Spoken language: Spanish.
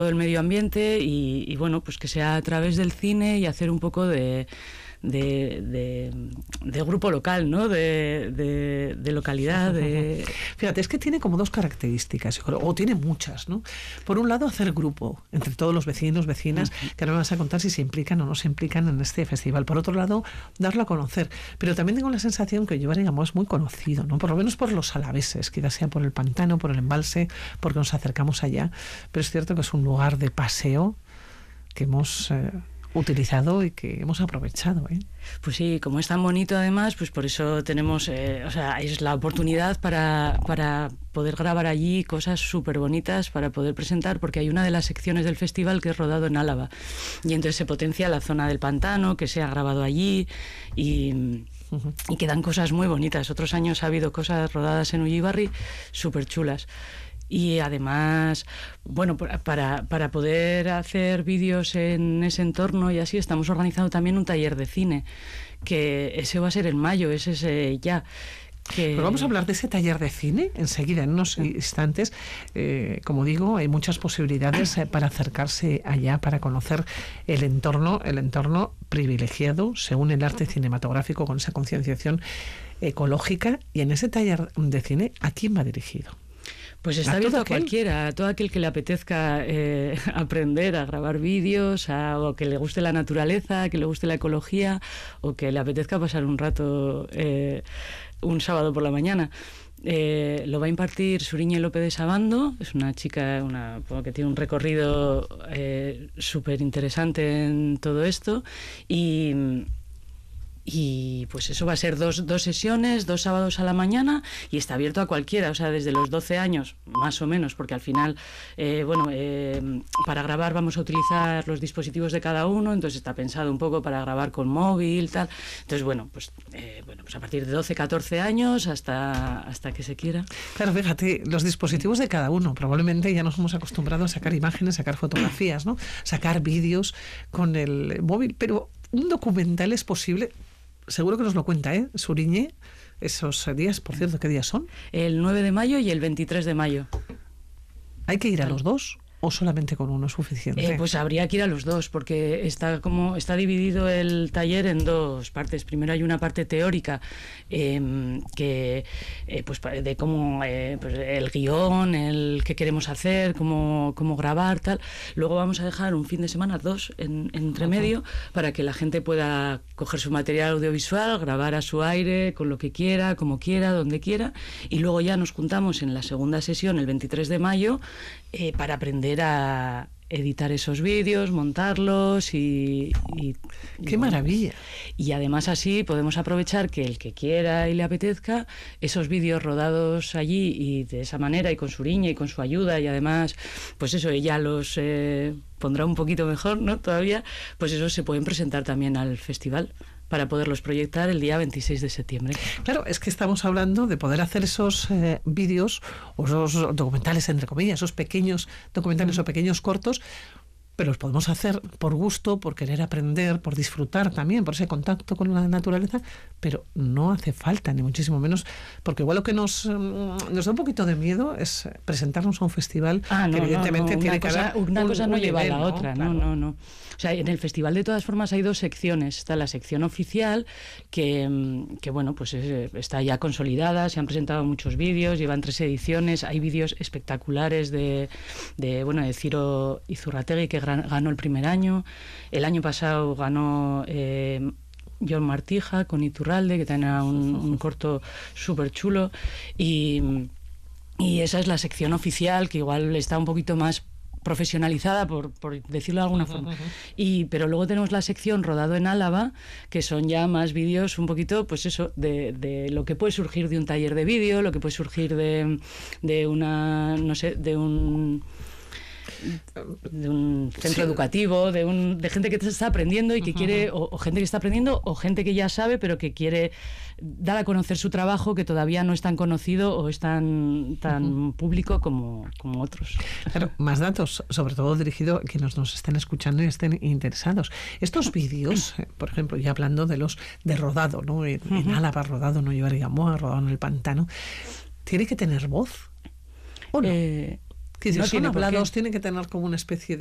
el medio ambiente y bueno, pues que sea a través del cine y hacer un poco de grupo local, ¿no? De localidad. Fíjate, es que tiene como dos características, o tiene muchas, ¿no? Por un lado, hacer grupo entre todos los vecinos, vecinas, que no me vas a contar si se implican o no se implican en este festival. Por otro lado, darlo a conocer. Pero también tengo la sensación que Ullíbar y Gamboa es muy conocido, ¿no? Por lo menos por los alaveses, quizás sea por el pantano, por el embalse, porque nos acercamos allá. Pero es cierto que es un lugar de paseo que hemos utilizado y que hemos aprovechado, ¿eh? Pues sí, como es tan bonito además, pues por eso tenemos, es la oportunidad para poder grabar allí cosas súper bonitas para poder presentar, porque hay una de las secciones del festival que es rodado en Álava y entonces se potencia la zona del pantano que se ha grabado allí y quedan cosas muy bonitas. Otros años ha habido cosas rodadas en Ullíbarri súper chulas. Y además, bueno, para poder hacer vídeos en ese entorno y así, estamos organizando también un taller de cine, que ese va a ser en mayo, ese es ya. Pero vamos a hablar de ese taller de cine enseguida, en unos instantes. Como digo, hay muchas posibilidades para acercarse allá, para conocer el entorno privilegiado, según el arte cinematográfico, con esa concienciación ecológica. Y en ese taller de cine, ¿a quién va dirigido? Pues está abierto a cualquiera, a todo aquel que le apetezca aprender a grabar vídeos, o que le guste la naturaleza, que le guste la ecología, o que le apetezca pasar un rato un sábado por la mañana. Lo va a impartir Suriñe López de Sabando, es una chica que tiene un recorrido súper interesante en todo esto y pues eso va a ser dos sesiones, 2 sábados a la mañana y está abierto a cualquiera, o sea, desde los 12 años, más o menos, porque al final, para grabar vamos a utilizar los dispositivos de cada uno, entonces está pensado un poco para grabar con móvil, tal. Entonces, pues a partir de 12, 14 años hasta que se quiera. Claro, fíjate, los dispositivos de cada uno, probablemente ya nos hemos acostumbrado a sacar imágenes, sacar fotografías, ¿no? Sacar vídeos con el móvil, pero un documental es posible. Seguro que nos lo cuenta, Suriñe, esos días. Por cierto, ¿qué días son? El 9 de mayo y el 23 de mayo. ¿Hay que ir a los dos o solamente con uno es suficiente? Pues habría que ir a los dos, porque está dividido el taller en 2 partes. Primero hay una parte teórica de cómo el guión, el qué queremos hacer, cómo grabar, tal. Luego vamos a dejar un fin de semana, 2 entre medio, para que la gente pueda coger su material audiovisual, grabar a su aire, con lo que quiera, como quiera, donde quiera, y luego ya nos juntamos en la segunda sesión, el 23 de mayo, para aprender a editar esos vídeos, montarlos y ¡qué maravilla! Y además así podemos aprovechar que el que quiera y le apetezca, esos vídeos rodados allí y de esa manera y con Suriñe y con su ayuda y además, pues eso, ella los pondrá un poquito mejor, ¿no? Todavía, pues eso se pueden presentar también al festival para poderlos proyectar el día 26 de septiembre. Claro, es que estamos hablando de poder hacer esos vídeos o esos documentales, entre comillas, esos pequeños documentales o pequeños cortos, pero los podemos hacer por gusto, por querer aprender, por disfrutar también, por ese contacto con la naturaleza, pero no hace falta, ni muchísimo menos, porque igual lo que nos da un poquito de miedo es presentarnos a un festival que evidentemente tiene que haber una cosa no lleva a la nivel, otra, claro. no. O sea, en el festival de todas formas hay 2 secciones. Está la sección oficial, que bueno, pues está ya consolidada, se han presentado muchos vídeos, llevan 3 ediciones, hay vídeos espectaculares de Ciro Izurrategui, que ganó el primer año. El año pasado ganó Jon Martija con Iturralde, que tenía un corto súper chulo. Y esa es la sección oficial, que igual está un poquito más profesionalizada, por decirlo de alguna forma. Pero luego tenemos la sección rodado en Álava, que son ya más vídeos un poquito, pues eso, de lo que puede surgir de un taller de vídeo, lo que puede surgir de una, no sé, de un centro educativo, de gente que está aprendiendo y que quiere, o gente que está aprendiendo, o gente que ya sabe, pero que quiere dar a conocer su trabajo, que todavía no es tan conocido o es tan público como otros. Claro, más datos, sobre todo dirigido a quienes nos estén escuchando y estén interesados. Estos vídeos, por ejemplo, ya hablando de los de rodado, ¿no? En Álava rodado, en Ullíbar y Gamboa, rodado en el pantano, ¿tiene que tener voz o no? Que si No son tiene por qué. hablados, tienen que tener como una especie